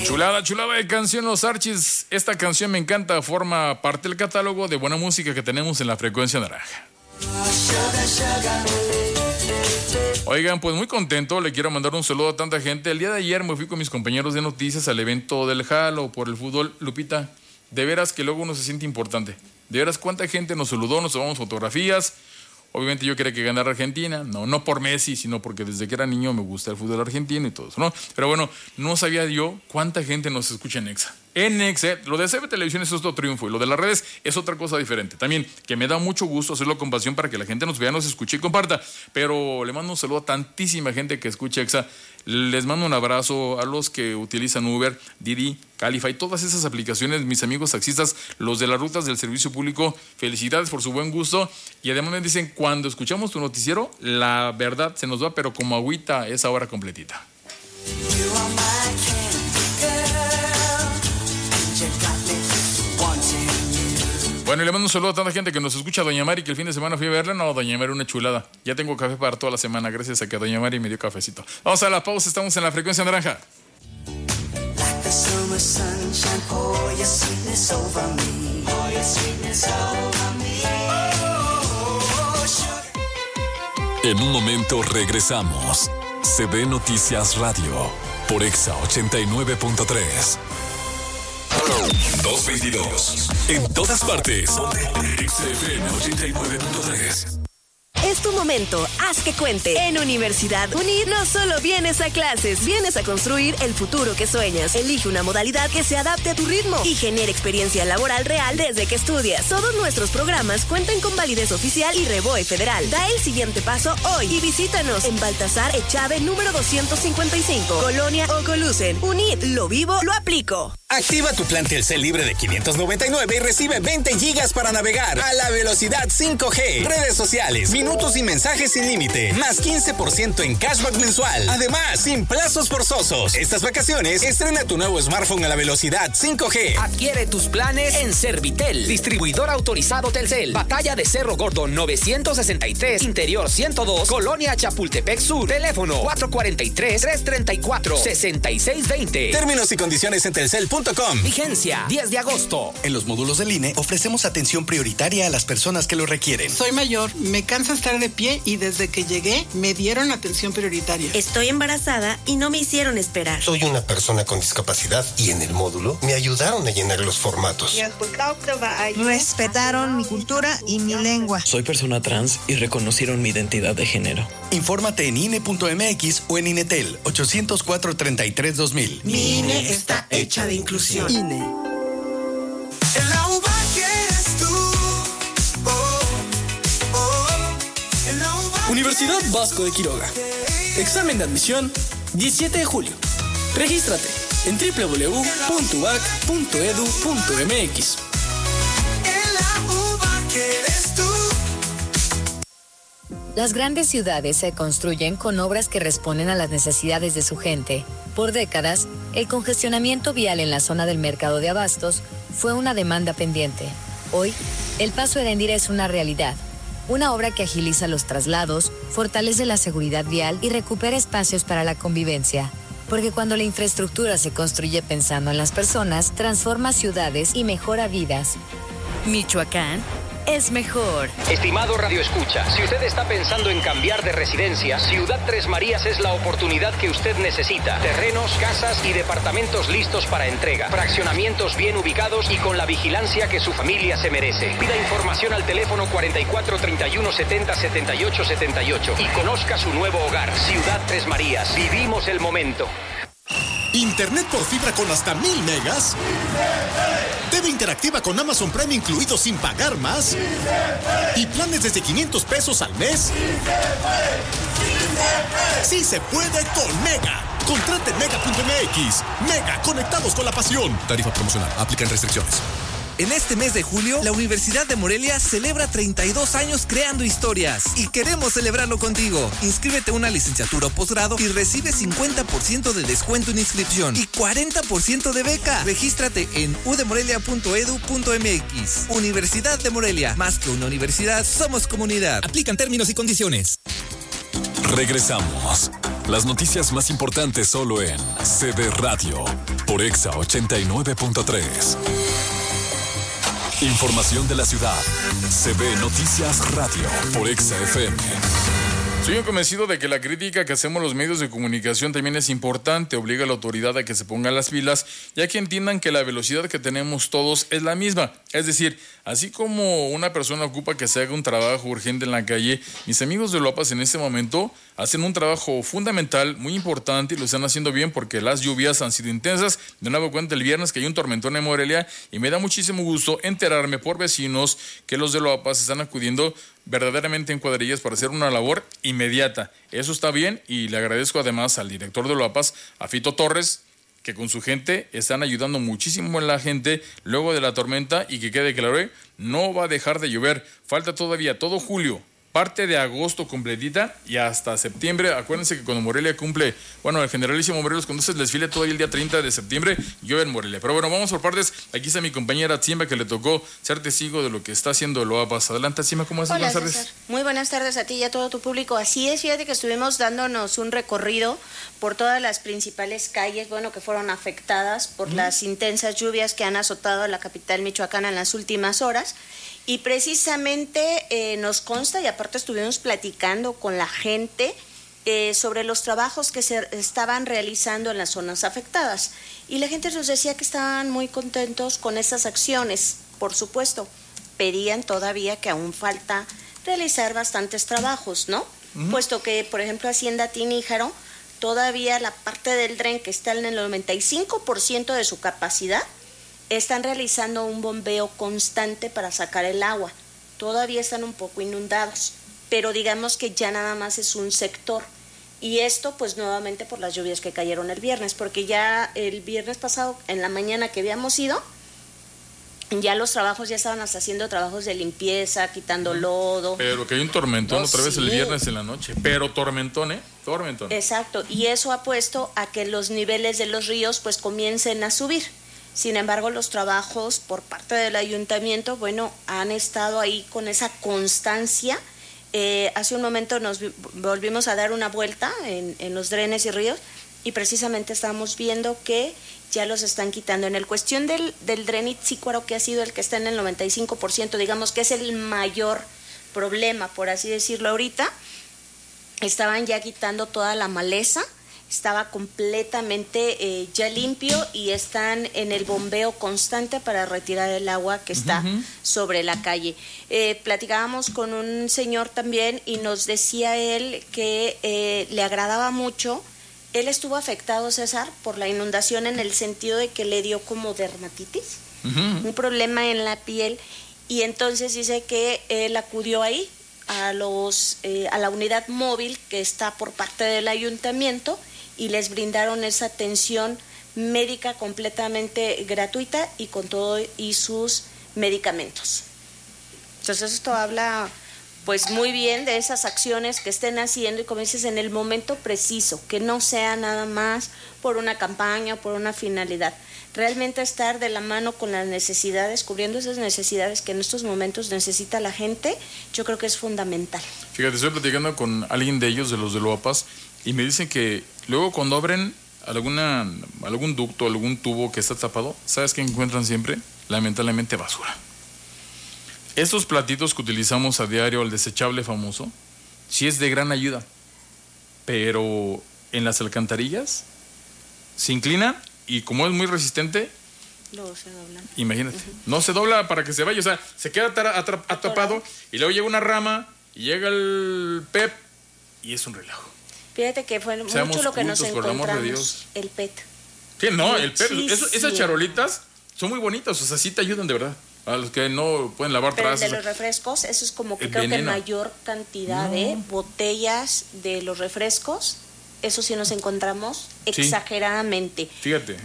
Chulada de canción Los Archis. Esta canción me encanta, forma parte del catálogo de buena música que tenemos en la Frecuencia Naranja. Oigan, pues muy contento, le quiero mandar un saludo a tanta gente. El día de ayer me fui con mis compañeros de noticias al evento del Jalo por el fútbol. Lupita, de veras que luego uno se siente importante. De veras, cuánta gente nos saludó, nos tomamos fotografías. Obviamente yo quería que ganara Argentina, no por Messi, sino porque desde que era niño me gusta el fútbol argentino y todo eso, ¿no? Pero bueno, no sabía yo cuánta gente nos escucha en Exa. En Exa, lo de CB Televisión es otro triunfo y lo de las redes es otra cosa diferente. También, que me da mucho gusto hacerlo con pasión para que la gente nos vea, nos escuche y comparta. Pero le mando un saludo a tantísima gente que escucha Exa. Les mando un abrazo a los que utilizan Uber, Didi, Calify, todas esas aplicaciones, mis amigos taxistas, los de las rutas del servicio público. Felicidades por su buen gusto. Y además me dicen, cuando escuchamos tu noticiero, la verdad se nos va, pero como agüita esa hora completita. Bueno, y le mando un saludo a tanta gente que nos escucha. Doña Mari, que el fin de semana fui a verla. No, Doña Mari, una chulada. Ya tengo café para toda la semana, gracias a que Doña Mari me dio cafecito. Vamos a la pausa, estamos en la Frecuencia Naranja. En un momento regresamos. CB Noticias Radio por Exa 89.3. 222. En todas partes. XFM 89.3. Es tu momento, haz que cuente. En Universidad UNIR no solo vienes a clases, vienes a construir el futuro que sueñas. Elige una modalidad que se adapte a tu ritmo y genere experiencia laboral real desde que estudias. Todos nuestros programas cuentan con validez oficial y REVOE federal. Da el siguiente paso hoy y visítanos en Baltasar Echave número 255, Colonia Ocolucen. UNIR, lo vivo, lo aplico. Activa tu plan Telcel libre de 599 y recibe 20 gigas para navegar a la velocidad 5G. Redes sociales, minutos y mensajes sin límite. Más 15% en cashback mensual. Además, sin plazos forzosos. Estas vacaciones, estrena tu nuevo smartphone a la velocidad 5G. Adquiere tus planes en Servitel. Distribuidor autorizado Telcel. Batalla de Cerro Gordo 963. Interior 102. Colonia Chapultepec Sur. Teléfono 443-334-6620. Términos y condiciones en telcel.com. Vigencia 10 de agosto. En los módulos del INE ofrecemos atención prioritaria a las personas que lo requieren. Soy mayor, me cansa estar de pie y desde que llegué me dieron atención prioritaria. Estoy embarazada y no me hicieron esperar. Soy una persona con discapacidad y en el módulo me ayudaron a llenar los formatos. Respetaron mi cultura y mi lengua. Soy persona trans y reconocieron mi identidad de género. Infórmate en INE.mx o en INETEL 804-33-2000. Mi INE está hecha de inclusión. INE. En la UBA quieres tú. En la UBA Universidad Vasco de Quiroga. Examen de admisión 17 de julio. Regístrate en www.ubac.edu.mx. En la UBA quieres tú. Las grandes ciudades se construyen con obras que responden a las necesidades de su gente. Por décadas, el congestionamiento vial en la zona del mercado de abastos fue una demanda pendiente. Hoy, el Paso Erendira es una realidad. Una obra que agiliza los traslados, fortalece la seguridad vial y recupera espacios para la convivencia. Porque cuando la infraestructura se construye pensando en las personas, transforma ciudades y mejora vidas. Michoacán es mejor. Estimado Radio Escucha, si usted está pensando en cambiar de residencia, Ciudad Tres Marías es la oportunidad que usted necesita. Terrenos, casas y departamentos listos para entrega. Fraccionamientos bien ubicados y con la vigilancia que su familia se merece. Pida información al teléfono 44 31 70 78 78 y conozca su nuevo hogar. Ciudad Tres Marías. Vivimos el momento. Internet por fibra con hasta 1000 megas. TV interactiva con Amazon Prime incluido sin pagar más. Y planes desde 500 pesos al mes. Sí se puede con Mega. Contrate en Mega.mx. Mega, conectados con la pasión. Tarifa promocional. Aplican restricciones. En este mes de julio, la Universidad de Morelia celebra 32 años creando historias y queremos celebrarlo contigo. Inscríbete a una licenciatura o posgrado y recibe 50% de descuento en inscripción y 40% de beca. Regístrate en udemorelia.edu.mx. Universidad de Morelia, más que una universidad, somos comunidad. Aplican términos y condiciones. Regresamos Las noticias más importantes solo en CB Radio, por Exa 89.3. Información de la ciudad. CB Noticias Radio, por Exa FM. Soy convencido de que la crítica que hacemos los medios de comunicación también es importante, obliga a la autoridad a que se ponga las pilas, ya que entiendan que la velocidad que tenemos todos es la misma. Es decir, así como una persona ocupa que se haga un trabajo urgente en la calle, mis amigos de Loapas en este momento hacen un trabajo fundamental, muy importante, y lo están haciendo bien porque las lluvias han sido intensas. De nuevo cuenta el viernes que hay un tormentón en Morelia y me da muchísimo gusto enterarme por vecinos que los de Loapas están acudiendo verdaderamente en cuadrillas para hacer una labor inmediata. Eso está bien y le agradezco además al director de Loapas, a Fito Torres, que con su gente están ayudando muchísimo a la gente luego de la tormenta, y que quede claro, no va a dejar de llover. Falta todavía todo julio, parte de agosto completita y hasta septiembre. Acuérdense que cuando Morelia cumple, bueno, el generalísimo Morelos, cuando se desfile todavía el día 30 de septiembre, llueve en Morelia. Pero bueno, vamos por partes. Aquí está mi compañera Tzimba, que le tocó ser testigo de lo que está haciendo Loapas. Adelante, Tzimba, ¿cómo estás? Hola, buenas tardes. César. Muy buenas tardes a ti y a todo tu público. Así es, fíjate que estuvimos dándonos un recorrido por todas las principales calles, bueno, que fueron afectadas por las intensas lluvias que han azotado a la capital michoacana en las últimas horas. Y precisamente nos consta, y aparte estuvimos platicando con la gente sobre los trabajos que se estaban realizando en las zonas afectadas. Y la gente nos decía que estaban muy contentos con estas acciones. Por supuesto, pedían todavía que aún falta realizar bastantes trabajos, ¿no? Puesto que, por ejemplo, Hacienda Tiníjaro, todavía la parte del dren que está en el 95% de su capacidad, están realizando un bombeo constante para sacar el agua. Todavía están un poco inundados, pero digamos que ya nada más es un sector. Y esto pues nuevamente por las lluvias que cayeron el viernes, porque ya el viernes pasado en la mañana que habíamos ido, ya los trabajos ya estaban hasta haciendo trabajos de limpieza, quitando lodo. Pero que hay un tormentón otra vez el viernes en la noche. Pero tormentón, tormentón. Exacto, y eso ha puesto a que los niveles de los ríos pues comiencen a subir. Sin embargo, los trabajos por parte del ayuntamiento, bueno, han estado ahí con esa constancia. Hace un momento nos volvimos a dar una vuelta en los drenes y ríos y precisamente estamos viendo que ya los están quitando. En el cuestión del dren Itzícuaro, que ha sido el que está en el 95%, digamos que es el mayor problema, por así decirlo ahorita, estaban ya quitando toda la maleza. Estaba completamente ya limpio y están en el bombeo constante para retirar el agua que está sobre la calle. Platicábamos con un señor también y nos decía él que le agradaba mucho. Él estuvo afectado, César, por la inundación en el sentido de que le dio como dermatitis, un problema en la piel, y entonces dice que él acudió ahí a la unidad móvil que está por parte del ayuntamiento y les brindaron esa atención médica completamente gratuita y con todo y sus medicamentos. Entonces esto habla pues muy bien de esas acciones que estén haciendo y como dices, en el momento preciso, que no sea nada más por una campaña o por una finalidad. Realmente estar de la mano con las necesidades, cubriendo esas necesidades que en estos momentos necesita la gente, yo creo que es fundamental. Fíjate, estoy platicando con alguien de ellos, de los de Loapas, y me dicen que luego cuando abren algún ducto, algún tubo que está tapado, ¿sabes qué encuentran siempre? Lamentablemente basura. Estos platitos que utilizamos a diario, el desechable famoso, sí es de gran ayuda, pero en las alcantarillas se inclina y como es muy resistente, luego se dobla. Imagínate, no se dobla para que se vaya, o sea, se queda atrapado y luego llega una rama y llega el PEP y es un relajo. Fíjate que fue mucho lo que nos encontramos, el PET. ¿Qué? No, el PET, esas charolitas son muy bonitas, o sea, sí te ayudan de verdad. A los que no pueden lavar trastes. Pero de los refrescos, eso es como que creo que mayor cantidad de botellas de los refrescos, eso sí nos encontramos exageradamente. Fíjate.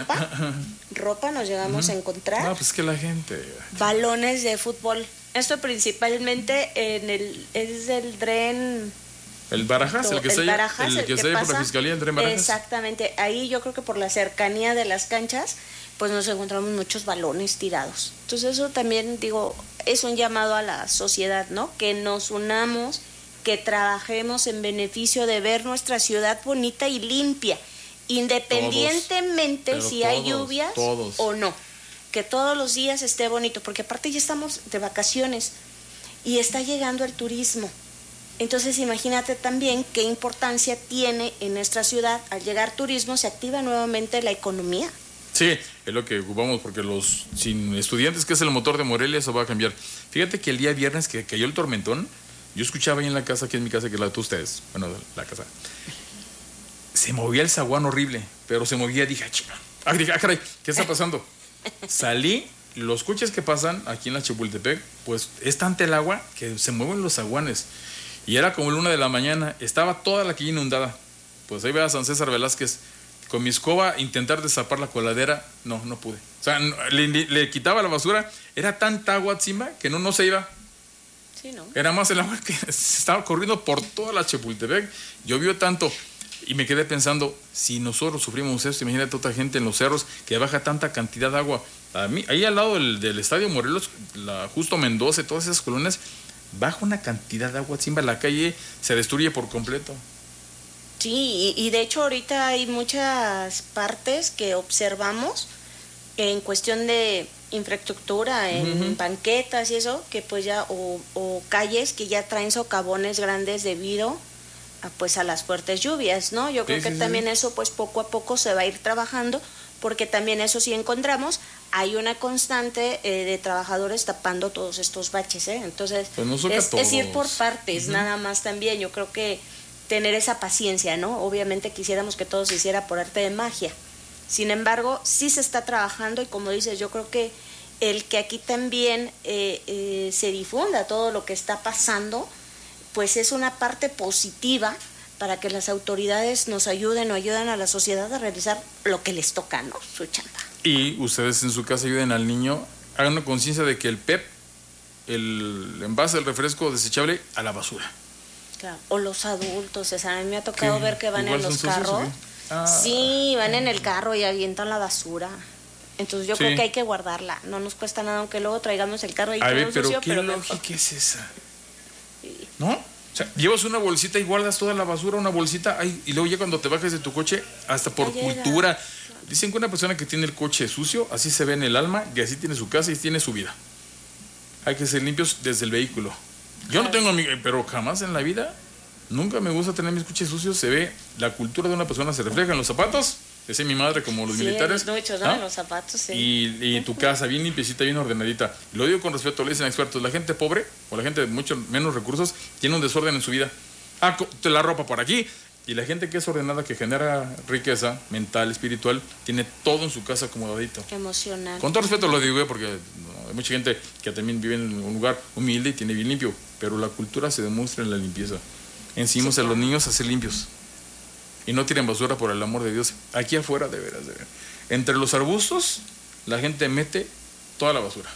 Ropa nos llegamos a encontrar. No, pues que la gente. Balones de fútbol. Esto principalmente es el dren. El Barajas, el que se por la Fiscalía, el dren Barajas. Exactamente. Ahí yo creo que por la cercanía de las canchas, pues nos encontramos muchos balones tirados. Entonces eso también, digo, es un llamado a la sociedad, ¿no? Que nos unamos que trabajemos en beneficio de ver nuestra ciudad bonita y limpia, independientemente todos, si hay lluvias o no. Que todos los días esté bonito, porque aparte ya estamos de vacaciones y está llegando el turismo. Entonces imagínate también qué importancia tiene en nuestra ciudad. Al llegar turismo se activa nuevamente la economía. Sí, es lo que ocupamos, porque sin estudiantes, que es el motor de Morelia, eso va a cambiar. Fíjate que el día viernes que cayó el tormentón, yo escuchaba ahí en la casa, que es mi casa, que es la de ustedes, bueno, la casa, se movía el zaguán horrible, pero se movía, dije, caray, ¿qué está pasando? Salí, los coches que pasan aquí en la Chapultepec, pues es tanta el agua que se mueven los zaguanes. Y era como la 1 de la mañana, estaba toda la calle inundada. Pues ahí ve a San César Velázquez, con mi escoba, intentar destapar la coladera, no pude. O sea, le quitaba la basura, era tanta agua encima que no se iba. Sí, ¿no? Era más el agua que se estaba corriendo por toda la Chapultepec, llovió tanto. Y me quedé pensando, si nosotros sufrimos esto, imagínate otra gente en los cerros que baja tanta cantidad de agua. A mí, ahí al lado del Estadio Morelos, Justo Mendoza y todas esas colonias, baja una cantidad de agua encima, la calle se destruye por completo. Sí, y de hecho ahorita hay muchas partes que observamos en cuestión de infraestructura, en banquetas y eso, que pues ya, o calles que ya traen socavones grandes debido a las fuertes lluvias, ¿no? Yo creo que también eso pues poco a poco se va a ir trabajando, porque también eso sí encontramos, hay una constante de trabajadores tapando todos estos baches, ¿eh? Entonces pues es ir por partes, nada más también. Yo creo que tener esa paciencia, ¿no? Obviamente quisiéramos que todo se hiciera por arte de magia, sin embargo sí se está trabajando, y como dices, yo creo que el que aquí también se difunda todo lo que está pasando, pues es una parte positiva para que las autoridades nos ayuden o ayuden a la sociedad a realizar lo que les toca, ¿no? Su chamba. Y ustedes en su casa ayuden al niño, hagan una conciencia de que el PEP, el envase del refresco desechable, a la basura. Claro. O los adultos, o sea, a mí me ha tocado ver que van en los carros. Sí, van en el carro y avientan la basura. Entonces yo creo que hay que guardarla, no nos cuesta nada, aunque luego traigamos el carro y todo sucio. ¿Qué lógica es esa? ¿No? O sea, llevas una bolsita y guardas toda la basura, una bolsita, y luego ya cuando te bajas de tu coche, hasta por cultura, dicen que una persona que tiene el coche sucio, así se ve en el alma, y así tiene su casa y tiene su vida. Hay que ser limpios desde el vehículo. Yo no tengo, pero jamás en la vida, nunca me gusta tener mis coches sucios. Se ve, la cultura de una persona se refleja en los zapatos, decía mi madre, como los militares. ¿No? Los zapatos, sí. Y tu casa bien limpiecita, bien ordenadita. Lo digo con respeto, le dicen expertos, la gente pobre o la gente de mucho menos recursos tiene un desorden en su vida. La ropa por aquí. Y la gente que es ordenada, que genera riqueza mental, espiritual, tiene todo en su casa acomodadito. Emocional. Con todo respeto lo digo, porque hay mucha gente que también vive en un lugar humilde y tiene bien limpio. Pero la cultura se demuestra en la limpieza. Enseñemos a los niños a ser limpios. Y no tiren basura, por el amor de Dios. Aquí afuera, de veras. Entre los arbustos, la gente mete toda la basura.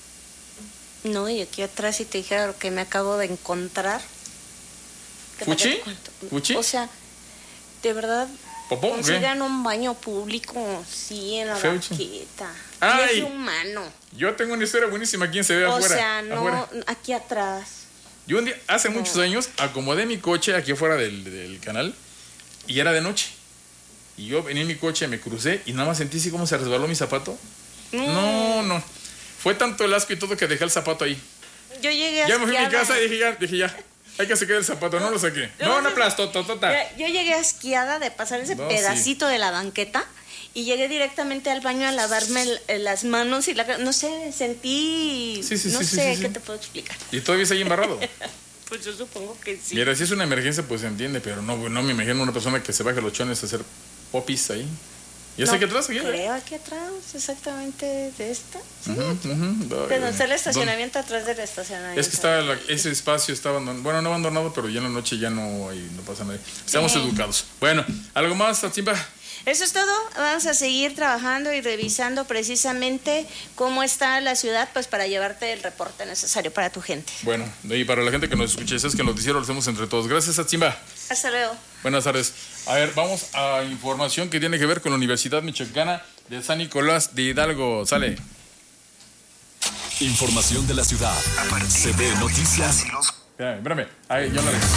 No, y aquí atrás, si te dijera lo que me acabo de encontrar. ¿Fuchi? ¿Fuchi? O sea, de verdad, ¿Popó? consigan un baño público, sí, en la banqueta. ¡Ay! Es humano. Yo tengo una historia buenísima aquí en se ve afuera. O sea, no, afuera. Aquí atrás. Yo un día, hace muchos años, acomodé mi coche aquí afuera del canal, y era de noche. Y yo venía en mi coche, me crucé, y nada más sentí así como se resbaló mi zapato. No. Fue tanto el asco y todo que dejé el zapato ahí. Yo llegué Ya me fui a mi casa y dije ya. Hay que sacar el zapato, no lo saqué. No aplastó, Yo llegué asqueada de pasar ese pedacito de la banqueta y llegué directamente al baño a lavarme las manos y no sé, sentí... no sé qué te puedo explicar. ¿Y todavía está ahí embarrado? Pues yo supongo que sí. Mira, si es una emergencia, pues se entiende, pero no me imagino una persona que se baje los chones a hacer popis ahí. ¿Y está aquí atrás? Creo aquí atrás, exactamente de esta. ¿Sí? De donde está el estacionamiento, atrás del estacionamiento. Es que ese espacio estaba abandonado, no abandonado, pero ya en la noche ya no pasa nada. Estamos educados. Bueno, ¿algo más, Atsimba? Eso es todo. Vamos a seguir trabajando y revisando precisamente cómo está la ciudad, pues para llevarte el reporte necesario para tu gente. Bueno, y para la gente que nos escucha, es que el noticiero lo hacemos entre todos. Gracias, Atsimba. Hasta luego. Buenas tardes. A ver, vamos a información que tiene que ver con la Universidad Michoacana de San Nicolás de Hidalgo. Sale. Información de la ciudad. CB Noticias Espérame. Ahí, yo lo dejo.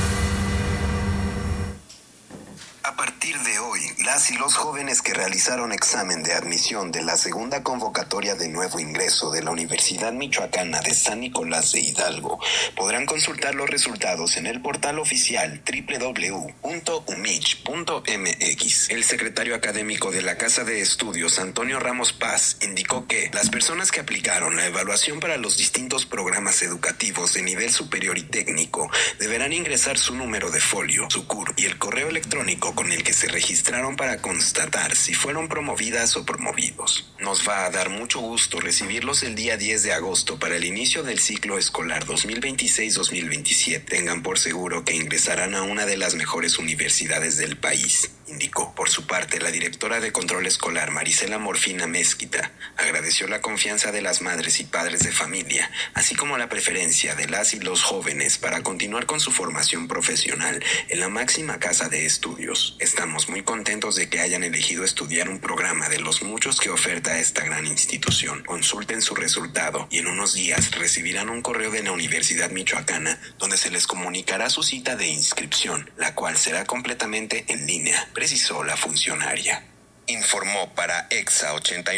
A partir de hoy, las y los jóvenes que realizaron examen de admisión de la segunda convocatoria de nuevo ingreso de la Universidad Michoacana de San Nicolás de Hidalgo podrán consultar los resultados en el portal oficial www.umich.mx. El secretario académico de la Casa de Estudios, Antonio Ramos Paz, indicó que las personas que aplicaron la evaluación para los distintos programas educativos de nivel superior y técnico deberán ingresar su número de folio, su CUR y el correo electrónico con el que se registraron para constatar si fueron promovidas o promovidos. Nos va a dar mucho gusto recibirlos el día 10 de agosto para el inicio del ciclo escolar 2026-2027. Tengan por seguro que ingresarán a una de las mejores universidades del país, indicó. Por su parte, la directora de Control Escolar, Marisela Morfina Mezquita, agradeció la confianza de las madres y padres de familia, así como la preferencia de las y los jóvenes para continuar con su formación profesional en la máxima casa de estudios. Estamos muy contentos de que hayan elegido estudiar un programa de los muchos que oferta esta gran institución. Consulten su resultado y en unos días recibirán un correo de la Universidad Michoacana donde se les comunicará su cita de inscripción, la cual será completamente en línea, precisó la funcionaria. Informó para EXA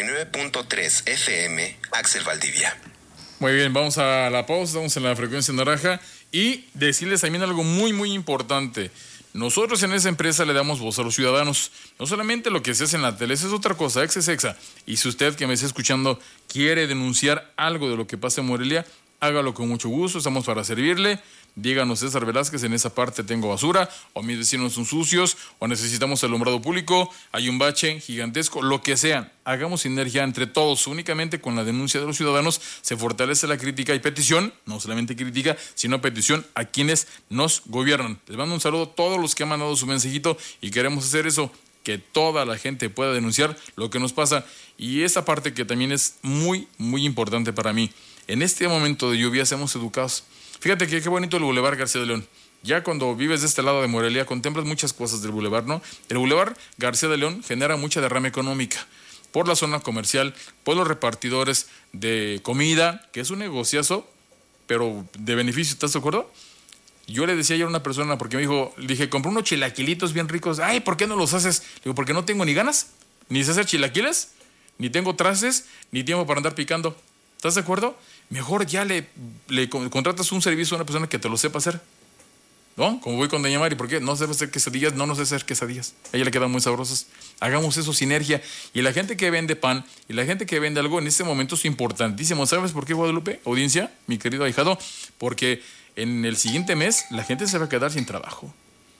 89.3 FM, Axel Valdivia. Muy bien, vamos a la pausa, estamos en la frecuencia naranja y decirles también algo muy, muy importante. Nosotros en esa empresa le damos voz a los ciudadanos. No solamente lo que se hace en la tele, eso es otra cosa, EXA es EXA. Y si usted que me está escuchando quiere denunciar algo de lo que pasa en Morelia, hágalo con mucho gusto, estamos para servirle. Díganos, César Velázquez, en esa parte tengo basura, o mis vecinos son sucios, o necesitamos alumbrado público, hay un bache gigantesco, lo que sea. Hagamos sinergia entre todos. Únicamente con la denuncia de los ciudadanos se fortalece la crítica y petición, no solamente crítica, sino petición a quienes nos gobiernan. Les mando un saludo a todos los que han mandado su mensajito y queremos hacer eso, que toda la gente pueda denunciar lo que nos pasa. Y esa parte que también es muy, muy importante para mí. En este momento de lluvia seamos educados. Fíjate que qué bonito el Boulevard García de León. Ya cuando vives de este lado de Morelia, contemplas muchas cosas del Boulevard, ¿no? El Boulevard García de León genera mucha derrama económica por la zona comercial, por los repartidores de comida, que es un negociazo, pero de beneficio, ¿estás de acuerdo? Yo le decía ayer a una persona, porque me dijo, le dije, compré unos chilaquilitos bien ricos. Ay, ¿por qué no los haces? Le digo, porque no tengo ni ganas, ni sé hacer chilaquiles, ni tengo trastes, ni tiempo para andar picando. ¿Estás de acuerdo? Mejor ya le contratas un servicio a una persona que te lo sepa hacer. ¿No? Como voy con doña Mari, ¿por qué? No sé hacer quesadillas, no sé hacer quesadillas. A ella le quedan muy sabrosas. Hagamos eso, sinergia. Y la gente que vende pan y la gente que vende algo en este momento es importantísimo. ¿Sabes por qué, Guadalupe? Audiencia, mi querido ahijado, porque en el siguiente mes la gente se va a quedar sin trabajo.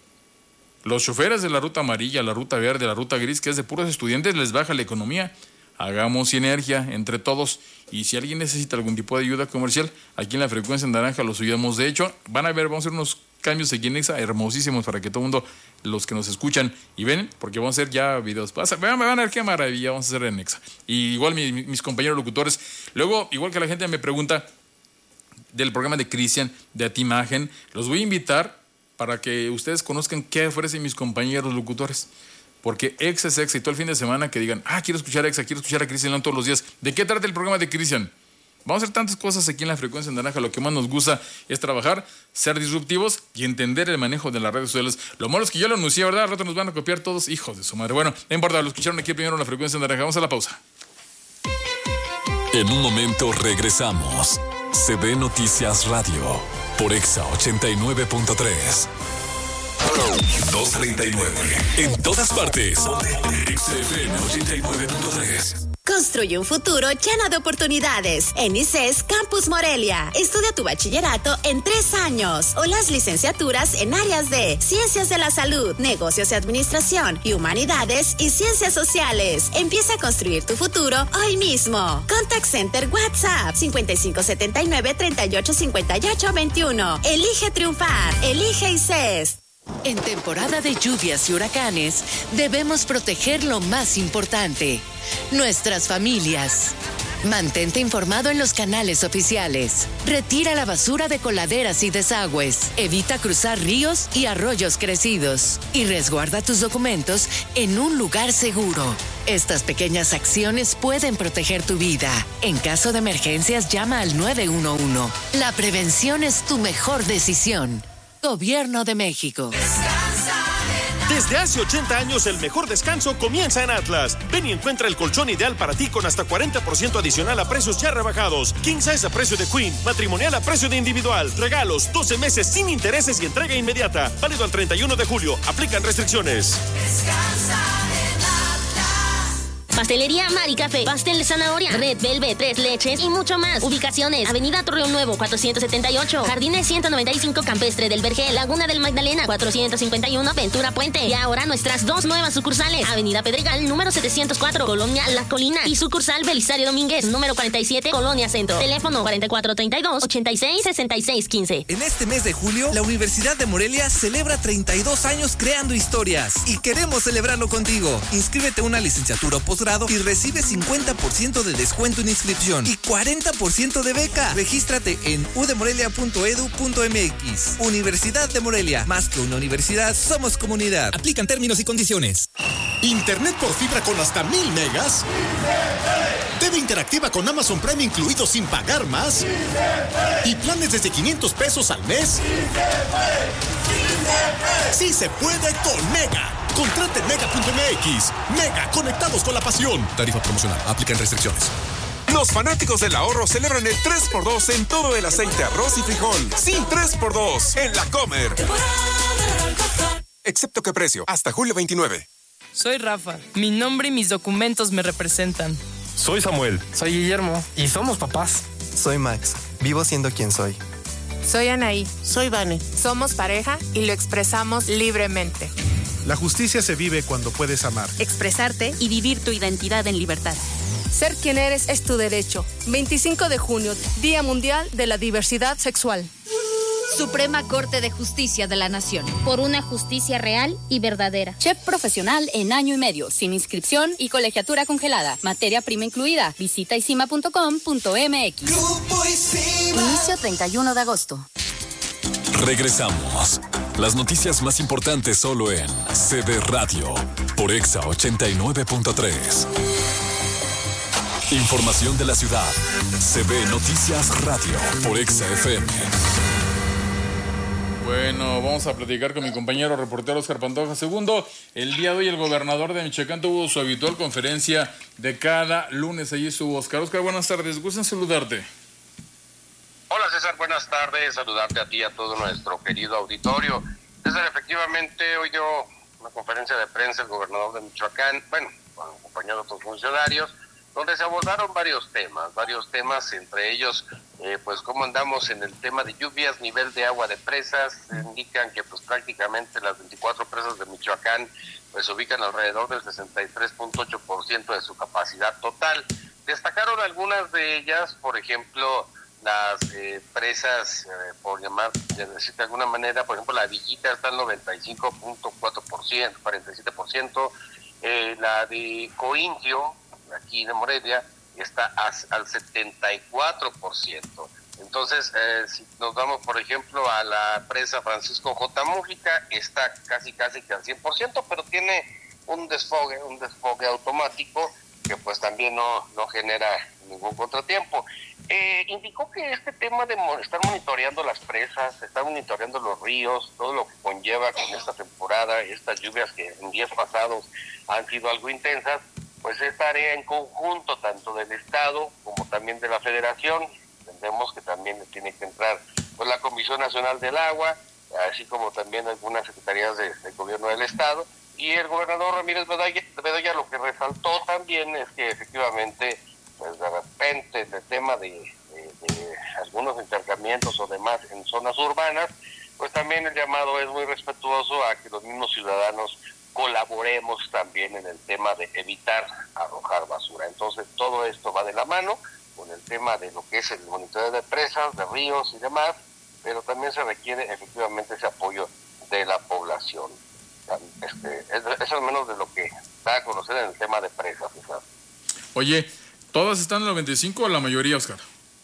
Los choferes de la ruta amarilla, la ruta verde, la ruta gris, que es de puros estudiantes, les baja la economía. Hagamos sinergia entre todos y si alguien necesita algún tipo de ayuda comercial, aquí en la frecuencia en naranja los ayudamos. De hecho, van a ver, vamos a hacer unos cambios aquí en EXA hermosísimos para que todo el mundo, los que nos escuchan y ven, porque vamos a hacer ya videos. Van a ver qué maravilla vamos a hacer en EXA. Y igual mis compañeros locutores. Luego, igual que la gente me pregunta del programa de Cristian, de Atimagen, los voy a invitar para que ustedes conozcan qué ofrecen mis compañeros locutores. Porque EXA es EXA y todo el fin de semana que digan, quiero escuchar a EXA, quiero escuchar a Cristian León todos los días. ¿De qué trata el programa de Cristian? Vamos a hacer tantas cosas aquí en la frecuencia naranja. Lo que más nos gusta es trabajar, ser disruptivos y entender el manejo de las redes sociales. Lo malo es que yo lo anuncié, ¿verdad? Al rato nos van a copiar todos, hijos de su madre. Bueno, no importa, lo escucharon aquí primero en la frecuencia naranja. Vamos a la pausa. En un momento regresamos. CB Noticias Radio por EXA 89.3. 239. En todas partes. XFM 89.3. Construye un futuro lleno de oportunidades. En ICES Campus Morelia. Estudia tu bachillerato en 3 años o las licenciaturas en áreas de Ciencias de la Salud, Negocios y Administración y Humanidades y Ciencias Sociales. Empieza a construir tu futuro hoy mismo. Contact Center WhatsApp 5579-385821. Elige triunfar. Elige ICES. En temporada de lluvias y huracanes, debemos proteger lo más importante, nuestras familias. Mantente informado en los canales oficiales. Retira la basura de coladeras y desagües. Evita cruzar ríos y arroyos crecidos. Y resguarda tus documentos en un lugar seguro. Estas pequeñas acciones pueden proteger tu vida. En caso de emergencias, llama al 911. La prevención es tu mejor decisión. Gobierno de México. Desde hace 80 años, el mejor descanso comienza en Atlas. Ven y encuentra el colchón ideal para ti con hasta 40% adicional a precios ya rebajados. King size a precio de Queen, matrimonial a precio de individual. Regalos, 12 meses sin intereses y entrega inmediata. Válido al 31 de julio. Aplican restricciones. Descansa en Atlas. Pastelería Mari Café, pastel de zanahoria, Red Velvet, 3 leches y mucho más. Ubicaciones: Avenida Torreón Nuevo, 478, Jardines 195, Campestre del Vergel, Laguna del Magdalena, 451, Ventura Puente. Y ahora nuestras 2 nuevas sucursales: Avenida Pedregal, número 704, Colonia La Colina, y sucursal Belisario Domínguez, número 47, Colonia Centro. Teléfono 4432-866615. En este mes de julio, la Universidad de Morelia celebra 32 años creando historias y queremos celebrarlo contigo. Inscríbete a una licenciatura o posgrado y recibe 50% de descuento en inscripción y 40% de beca. Regístrate en udemorelia.edu.mx. Universidad de Morelia. Más que una universidad, somos comunidad. Aplican términos y condiciones. Internet por fibra con hasta 1000 megas. TV interactiva con Amazon Prime incluido sin pagar más. Y planes desde 500 pesos al mes. Sí se puede con Mega. Contrate Mega.mx. Mega, conectados con la pasión. Tarifa promocional. Aplican restricciones. Los fanáticos del ahorro celebran el 3x2 en todo el aceite, arroz y frijol. Sí, 3x2 en La Comer. Excepto que precio, hasta julio 29. Soy Rafa. Mi nombre y mis documentos me representan. Soy Samuel. Soy Guillermo. Y somos papás. Soy Max. Vivo siendo quien soy. Soy Anaí. Soy Vane. Somos pareja y lo expresamos libremente. La justicia se vive cuando puedes amar, expresarte y vivir tu identidad en libertad. Ser quien eres es tu derecho. 25 de junio, Día Mundial de la Diversidad Sexual. Suprema Corte de Justicia de la Nación. Por una justicia real y verdadera. Chef profesional en año y medio, sin inscripción y colegiatura congelada. Materia prima incluida. Visita isima.com.mx. Inicio 31 de agosto. Regresamos. Las noticias más importantes solo en CB Radio por Exa 89.3. Información de la ciudad. CB Noticias Radio por Exa FM. Bueno, vamos a platicar con mi compañero reportero Oscar Pantoja. Segundo, el día de hoy el gobernador de Michoacán tuvo su habitual conferencia de cada lunes. Allí estuvo Oscar. Oscar, buenas tardes. Gusto en saludarte. Hola César, buenas tardes. Saludarte a ti y a todo nuestro querido auditorio. César, efectivamente, hoy dio una conferencia de prensa el gobernador de Michoacán, acompañado de otros funcionarios, donde se abordaron varios temas, entre ellos, pues cómo andamos en el tema de lluvias, nivel de agua de presas. Indican que pues prácticamente las 24 presas de Michoacán pues se ubican alrededor del 63.8% de su capacidad total. Destacaron algunas de ellas, por ejemplo, las presas, por decir de alguna manera, por ejemplo, la Villita está al 95.4%, 47%, la de Cointio, aquí de Morelia, está al 74%. Entonces, si nos vamos, por ejemplo, a la presa Francisco J. Mújica, está casi que al 100%, pero tiene un desfogue automático que pues también no genera ningún contratiempo. Indicó que este tema de estar monitoreando las presas, estar monitoreando los ríos, todo lo que conlleva con esta temporada, estas lluvias que en días pasados han sido algo intensas, pues es tarea en conjunto tanto del Estado como también de la Federación. Entendemos que también tiene que entrar pues la Comisión Nacional del Agua, así como también algunas secretarías del Gobierno del Estado. Y el gobernador Ramírez Bedoya lo que resaltó también es que efectivamente pues de repente el tema de algunos intercambiamientos o demás en zonas urbanas, pues también el llamado es muy respetuoso a que los mismos ciudadanos colaboremos también en el tema de evitar arrojar basura. Entonces todo esto va de la mano con el tema de lo que es el monitoreo de presas, de ríos y demás, pero también se requiere efectivamente ese apoyo de la población. Es al menos de lo que da a conocer en el tema de presas. Oye, ¿Todas están en el 95 o la mayoría, Oscar?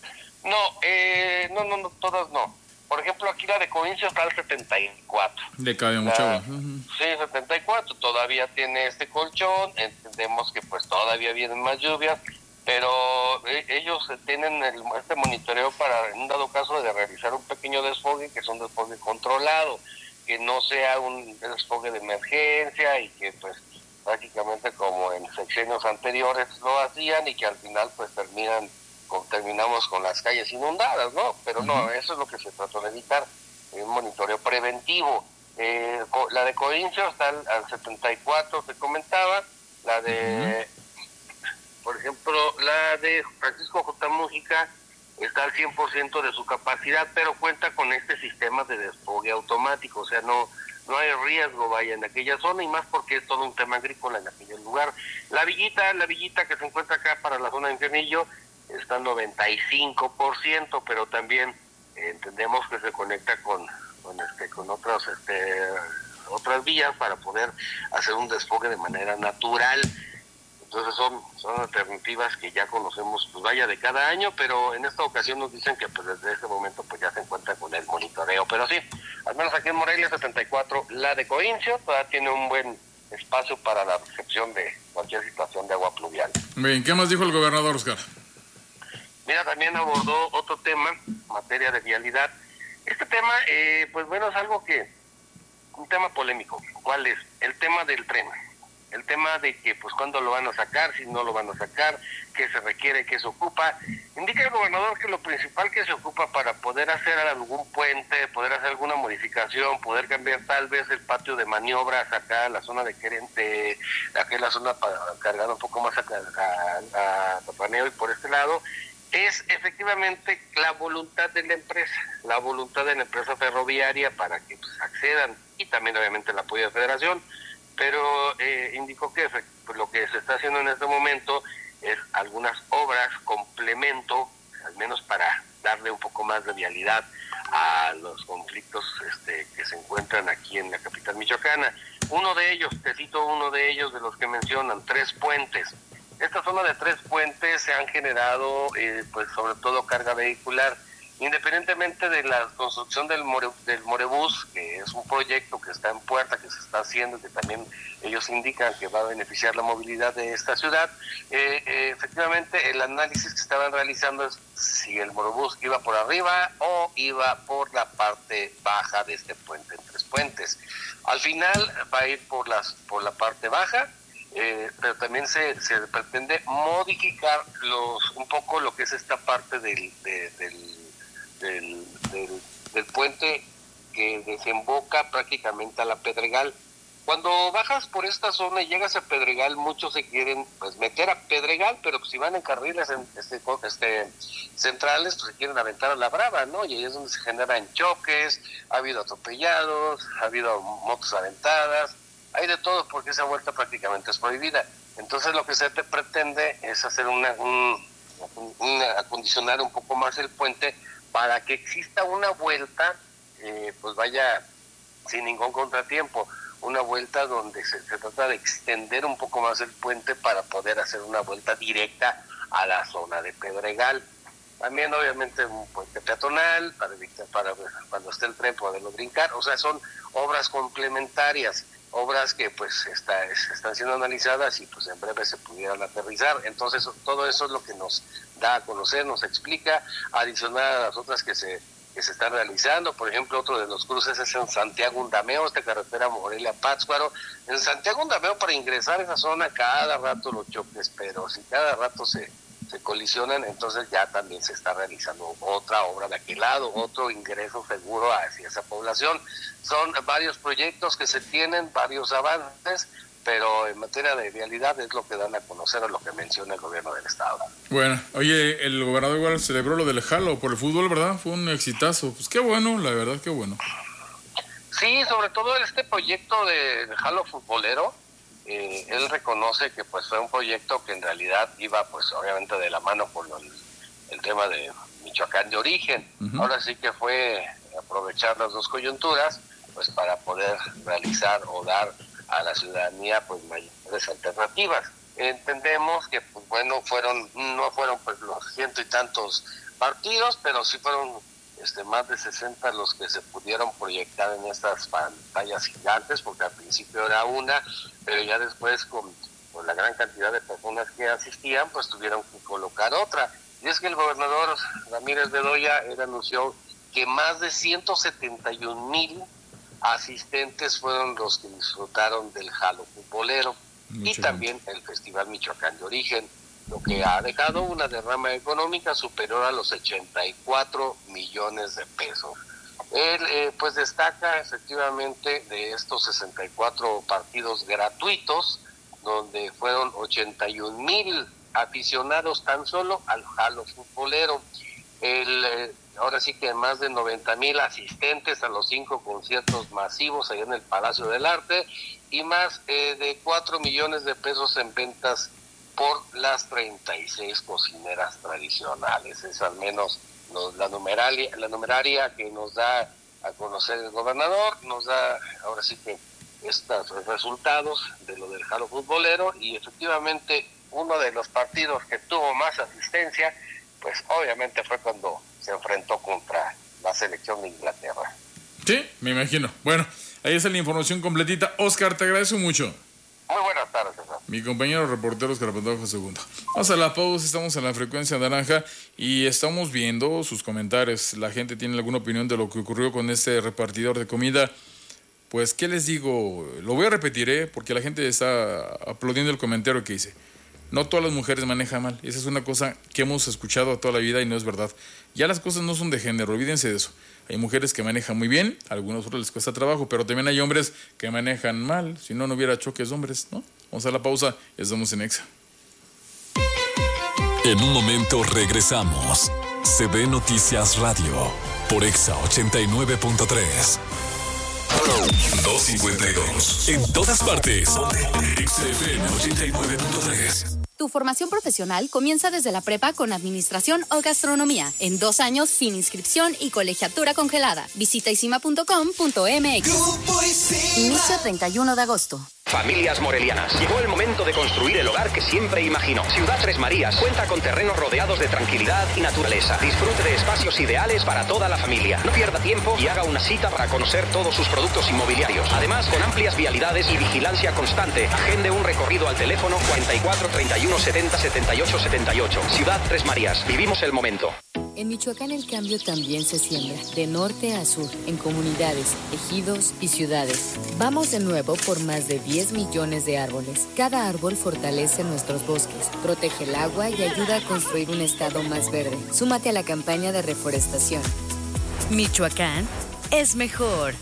No, todas no. Por ejemplo, aquí la de Coincio está al 74. Le cabe mucha agua. Sí, 74. Todavía tiene este colchón. Entendemos que pues todavía vienen más lluvias, pero ellos tienen este monitoreo para, en un dado caso, de realizar un pequeño desfogue, que es un desfogue controlado, que no sea un desfogue de emergencia y que pues prácticamente como en sexenios anteriores lo hacían y que al final pues terminamos con las calles inundadas, ¿no? Pero no, eso es lo que se trató de evitar, un monitoreo preventivo. La de Coincio está al 74, te comentaba, la de, por ejemplo, la de Francisco J. Mújica está al 100% de su capacidad, pero cuenta con este sistema de desfogue automático, o sea, no hay riesgo, vaya, en aquella zona, y más porque es todo un tema agrícola en aquel lugar. La villita que se encuentra acá para la zona de Infiernillo está al 95%, pero también entendemos que se conecta con otras vías para poder hacer un desfogue de manera natural. Entonces son alternativas que ya conocemos, pues vaya, de cada año, pero en esta ocasión nos dicen que pues desde este momento pues ya se encuentra con el monitoreo. Pero sí, al menos aquí en Morelia 74, la de Coincio todavía tiene un buen espacio para la recepción de cualquier situación de agua pluvial. Bien, ¿qué más dijo el gobernador, Oscar? Mira, también abordó otro tema, materia de vialidad. Este tema, pues bueno, es un tema polémico. ¿Cuál es? El tema del tren. El tema de que, pues, cuándo lo van a sacar, si no lo van a sacar, qué se requiere, qué se ocupa. Indica el gobernador que lo principal que se ocupa para poder hacer algún puente, poder hacer alguna modificación, poder cambiar tal vez el patio de maniobras acá, la zona de Querente, acá en la zona para cargar un poco más a Tapaneo y por este lado, es efectivamente la voluntad de la empresa ferroviaria para que pues, accedan, y también obviamente el apoyo de la federación, pero indicó que pues, lo que se está haciendo en este momento es algunas obras complemento, al menos para darle un poco más de vialidad a los conflictos que se encuentran aquí en la capital michoacana. Uno de ellos, te cito uno de ellos de los que mencionan, 3 puentes. Esta zona de 3 puentes se han generado, pues sobre todo carga vehicular, independientemente de la construcción del Morebús, que es un proyecto que está en puerta, que se está haciendo, que también ellos indican que va a beneficiar la movilidad de esta ciudad. Efectivamente, el análisis que estaban realizando es si el Morebús iba por arriba o iba por la parte baja de este puente, en 3 puentes. Al final va a ir por la parte baja, pero también se pretende modificar un poco lo que es esta parte del puente que desemboca prácticamente a la Pedregal. Cuando bajas por esta zona y llegas a Pedregal, muchos se quieren pues meter a Pedregal, pero pues, si van en carriles centrales, pues se quieren aventar a la brava, ¿no? Y ahí es donde se generan choques, ha habido atropellados, ha habido motos aventadas, hay de todo porque esa vuelta prácticamente es prohibida. Entonces lo que se pretende es hacer acondicionar un poco más el puente para que exista una vuelta, pues vaya sin ningún contratiempo, una vuelta donde se trata de extender un poco más el puente para poder hacer una vuelta directa a la zona de Pedregal. También obviamente un puente peatonal para cuando esté el tren poderlo brincar. O sea, son obras complementarias, obras que pues están siendo analizadas y pues en breve se pudieran aterrizar. Entonces todo eso es lo que nos da a conocer, nos explica, adicional a las otras que se están realizando. Por ejemplo, otro de los cruces es en Santiago Undameo, esta carretera Morelia-Pátzcuaro. En Santiago Undameo, para ingresar a esa zona, cada rato los choques, pero si cada rato se colisionan, entonces ya también se está realizando otra obra de aquel lado, otro ingreso seguro hacia esa población. Son varios proyectos que se tienen, varios avances, pero en materia de vialidad es lo que dan a conocer, o lo que menciona el gobierno del estado. Bueno, oye, el gobernador igual celebró lo del Jalo por el fútbol, ¿verdad? Fue un exitazo. Pues qué bueno, la verdad, qué bueno. Sí, sobre todo este proyecto de Jalo futbolero, él reconoce que pues fue un proyecto que en realidad iba pues obviamente de la mano con el tema de Michoacán de origen. Ahora sí que fue aprovechar las dos coyunturas pues para poder realizar o dar a la ciudadanía pues mayores alternativas. Entendemos que, pues bueno, no fueron pues los ciento y tantos partidos, pero sí fueron más de 60 los que se pudieron proyectar en estas pantallas gigantes, porque al principio era una, pero ya después con la gran cantidad de personas que asistían, pues tuvieron que colocar otra. Y es que el gobernador Ramírez Bedoya anunció que más de 171,000 asistentes fueron los que disfrutaron del Jalo Futbolero y también el Festival Michoacán de Origen, lo que ha dejado una derrama económica superior a los 84 millones de pesos. Él pues destaca efectivamente de estos 64 partidos gratuitos, donde fueron 81,000 aficionados tan solo al Jalo Futbolero. Ahora sí que más de 90,000 asistentes a los 5 conciertos masivos allá en el Palacio del Arte y más de 4 millones de pesos en ventas por las 36 cocineras tradicionales. Es al menos la numeraria que nos da a conocer el gobernador, nos da ahora sí que estos resultados de lo del Jalo Futbolero, y efectivamente uno de los partidos que tuvo más asistencia, pues obviamente fue cuando se enfrentó contra la selección de Inglaterra. Sí, me imagino. Bueno, ahí está la información completita. Oscar, te agradezco mucho. Muy buenas tardes, César. Mi compañero reportero Oscar Pantoja II. Vamos a la pausa, estamos en la frecuencia naranja y estamos viendo sus comentarios. La gente tiene alguna opinión de lo que ocurrió con este repartidor de comida. Pues, ¿qué les digo? Lo voy a repetir, porque la gente está aplaudiendo el comentario que hice. No todas las mujeres manejan mal. Esa es una cosa que hemos escuchado toda la vida y no es verdad. Ya las cosas no son de género, olvídense de eso. Hay mujeres que manejan muy bien, a algunos otros les cuesta trabajo, pero también hay hombres que manejan mal. Si no, no hubiera choques de hombres, ¿no? Vamos a la pausa y estamos en Exa. En un momento regresamos. CB Noticias Radio por Exa 89.3. 252. En todas partes. XFM 89.3. Tu formación profesional comienza desde la prepa con administración o gastronomía. En 2 años sin inscripción y colegiatura congelada. Visita isima.com.mx. Inicio 31 de agosto. Familias morelianas, llegó el momento de construir el hogar que siempre imaginó. Ciudad Tres Marías cuenta con terrenos rodeados de tranquilidad y naturaleza. Disfrute de espacios ideales para toda la familia. No pierda tiempo y haga una cita para conocer todos sus productos inmobiliarios. Además, con amplias vialidades y vigilancia constante, agende un recorrido al teléfono 44 31 70 78 78. Ciudad Tres Marías, vivimos el momento. En Michoacán el cambio también se siembra, de norte a sur, en comunidades, ejidos y ciudades. Vamos de nuevo por más de 10 millones de árboles. Cada árbol fortalece nuestros bosques, protege el agua y ayuda a construir un estado más verde. Súmate a la campaña de reforestación. Michoacán es mejor.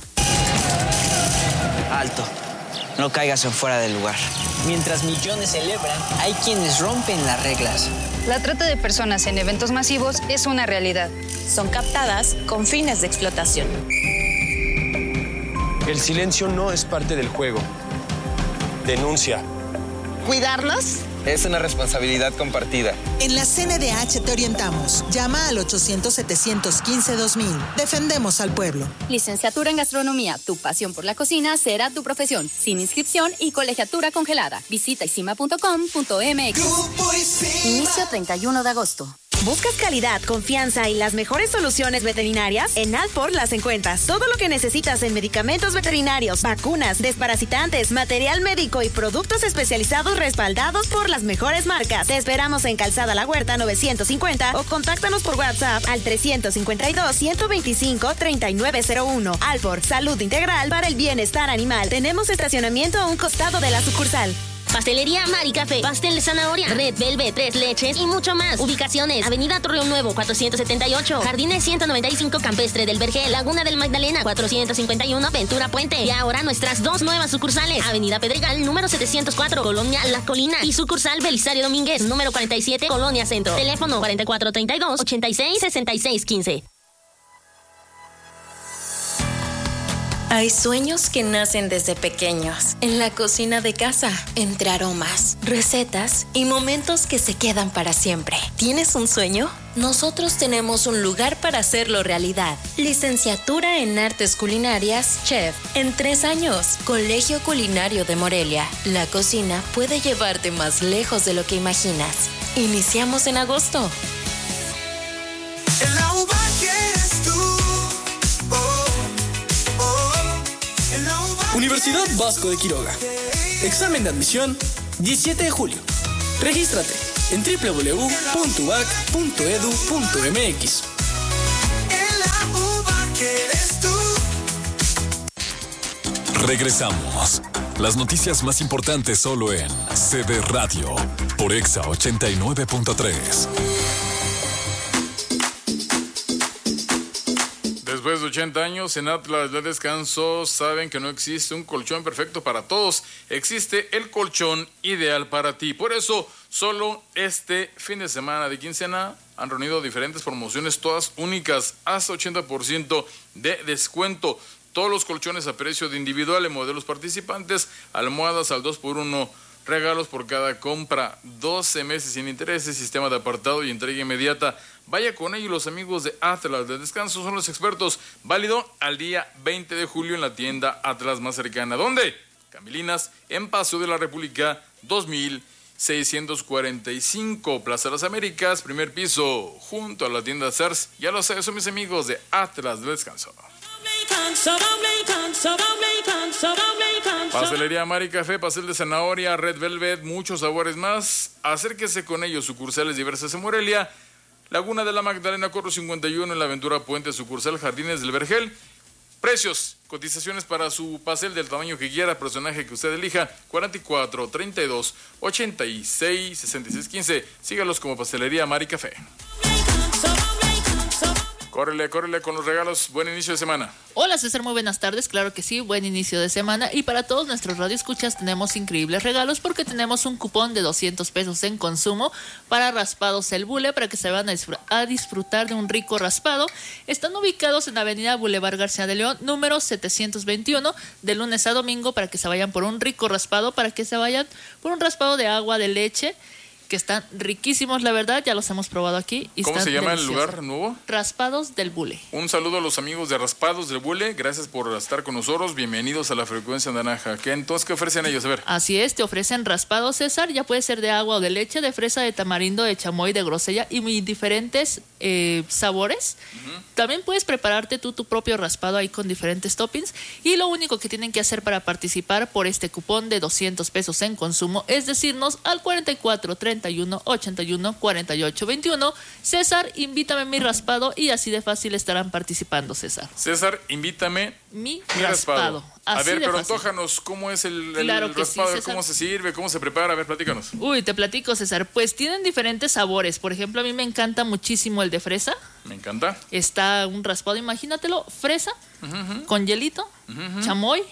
Alto. No caigas en fuera del lugar. Mientras millones celebran, hay quienes rompen las reglas. La trata de personas en eventos masivos es una realidad. Son captadas con fines de explotación. El silencio no es parte del juego. Denuncia. ¿Cuidarlos? Es una responsabilidad compartida. En la CNDH te orientamos. Llama al 800-715-2000. Defendemos al pueblo. Licenciatura en Gastronomía. Tu pasión por la cocina será tu profesión. Sin inscripción y colegiatura congelada. Visita isima.com.mx. Inicio 31 de agosto. ¿Buscas calidad, confianza y las mejores soluciones veterinarias? En Alfor las encuentras. Todo lo que necesitas en medicamentos veterinarios, vacunas, desparasitantes, material médico y productos especializados respaldados por las mejores marcas. Te esperamos en Calzada La Huerta 950 o contáctanos por WhatsApp al 352-125-3901. Alfor, salud integral para el bienestar animal. Tenemos estacionamiento a un costado de la sucursal. Pastelería Mari Café, pastel de zanahoria, Red Velvet, 3 leches y mucho más. Ubicaciones: Avenida Torreón Nuevo, 478. Jardines 195, Campestre del Vergel, Laguna del Magdalena, 451, Ventura Puente. Y ahora nuestras 2 nuevas sucursales: Avenida Pedregal, número 704, Colonia La Colina. Y sucursal Belisario Domínguez, número 47, Colonia Centro. Teléfono 4432-866615. Hay sueños que nacen desde pequeños, en la cocina de casa, entre aromas, recetas y momentos que se quedan para siempre. ¿Tienes un sueño? Nosotros tenemos un lugar para hacerlo realidad. Licenciatura en Artes Culinarias, Chef, en 3 años. Colegio Culinario de Morelia. La cocina puede llevarte más lejos de lo que imaginas. Iniciamos en agosto. En la UBA quieres tú. Universidad Vasco de Quiroga. Examen de admisión 17 de julio. Regístrate en www.ubac.edu.mx. Regresamos. Las noticias más importantes solo en CB Radio por Exa 89.3. Después de 80 años, en Atlas de Descanso saben que no existe un colchón perfecto para todos. Existe el colchón ideal para ti. Por eso, solo este fin de semana de quincena han reunido diferentes promociones, todas únicas, hasta 80% de descuento. Todos los colchones a precio de individual en modelos participantes, almohadas al 2x1, regalos por cada compra, 12 meses sin intereses, sistema de apartado y entrega inmediata. Vaya con ellos, los amigos de Atlas de Descanso son los expertos. Válido al día 20 de julio en la tienda Atlas más cercana. ¿Dónde? Camilinas, en Paseo de la República, 2645, Plaza de las Américas, primer piso, junto a la tienda Sears. Ya lo sé, son mis amigos de Atlas de Descanso. Pastelería Mari Café, pastel de zanahoria, Red Velvet, muchos sabores más. Acérquese con ellos, sucursales diversas en Morelia, Laguna de la Magdalena, Corro 51, en la Aventura Puente, sucursal Jardines del Vergel. Precios, cotizaciones para su pastel del tamaño que quiera, personaje que usted elija, 44 32 86 66 15. Sígalos como Pastelería Mari Café. Córrele con los regalos. Buen inicio de semana. Hola César, muy buenas tardes. Claro que sí, buen inicio de semana. Y para todos nuestros radioescuchas tenemos increíbles regalos porque tenemos un cupón de 200 pesos en consumo para Raspados El Bule para que se van a disfrutar de un rico raspado. Están ubicados en Avenida Boulevard García de León, número 721, de lunes a domingo, para que se vayan por un rico raspado, para que se vayan por un raspado de agua de leche, que están riquísimos, la verdad, ya los hemos probado aquí. Y ¿cómo se llama deliciosos. el lugar nuevo? Raspados del Bule. Un saludo a los amigos de Raspados del Bule, gracias por estar con nosotros, bienvenidos a la frecuencia naranja. ¿Qué ofrecen ellos? A ver. Así es, te ofrecen raspados, César, ya puede ser de agua o de leche, de fresa, de tamarindo, de chamoy, de grosella y muy diferentes sabores. También puedes prepararte tú tu propio raspado ahí con diferentes toppings, y lo único que tienen que hacer para participar por este cupón de 200 pesos en consumo es decirnos al 44 31 81 48 21, César, invítame mi raspado, y así de fácil estarán participando, César. César, invítame mi raspado. A ver, pero antójanos, ¿cómo es el raspado? Sí, ¿cómo se sirve? ¿Cómo se prepara? A ver, platícanos. Uy, te platico, César. Pues tienen diferentes sabores. Por ejemplo, a mí me encanta muchísimo el de fresa. Me encanta. Está un raspado, imagínatelo, fresa, con hielito, chamoy,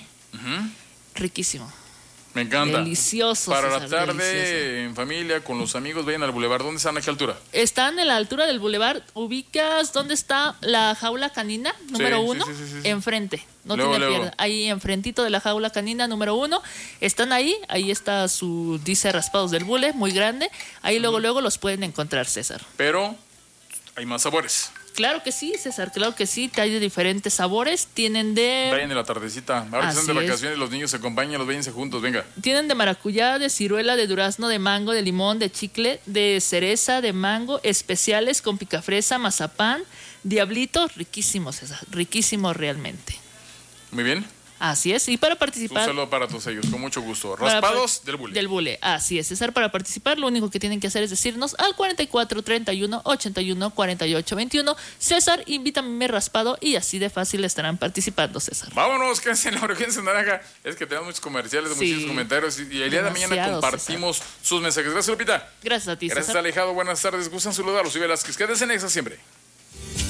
riquísimo. Me encanta. Delicioso. Para César, la tarde, delicioso. en familia, con los amigos, vayan al bulevar. ¿Dónde están? ¿A qué altura? Están en la altura del bulevar. ¿Ubicas dónde está la jaula canina número 1? Sí. Enfrente. No luego, tiene pierde. Ahí enfrentito de la jaula canina número 1. Están ahí. Ahí está dice Raspados del Bule, muy grande. Ahí luego los pueden encontrar, César. Pero hay más sabores. Claro que sí, César, claro que sí, hay de diferentes sabores, tienen de... Vayan en la tardecita, ahora que están de vacaciones, los niños se acompañan, los váyanse juntos, venga. Tienen de maracuyá, de ciruela, de durazno, de mango, de limón, de chicle, de cereza, de mango, especiales con picafresa, mazapán, diablito, riquísimo, César, riquísimo realmente. Muy bien. Así es, y para participar... Un saludo para todos ellos, con mucho gusto. Raspados del Bule. Del Bule, así es, César. Para participar, lo único que tienen que hacer es decirnos al 44 31 81 48 21. César, invítame mi raspado, y así de fácil estarán participando, César. Vámonos, quédense en la frecuencia naranja. Es que tenemos muchos comerciales, muchos comentarios, y el día de mañana compartimos sus mensajes. Gracias, Lupita. Gracias a ti, Gracias, César. Alejado. Buenas tardes. Gustan saludarlos. Y Velázquez, quédense en Exa siempre.